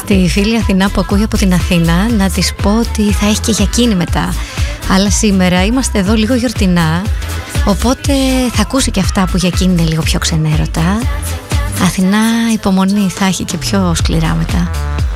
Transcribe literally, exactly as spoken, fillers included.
Στη φίλη Αθηνά που ακούει από την Αθήνα να της πω ότι θα έχει και για εκείνη μετά. Αλλά σήμερα είμαστε εδώ λίγο γιορτινά, οπότε θα ακούσει και αυτά που για εκείνη είναι λίγο πιο ξενέρωτα. Αθηνά, υπομονή, θα έχει και πιο σκληρά μετά.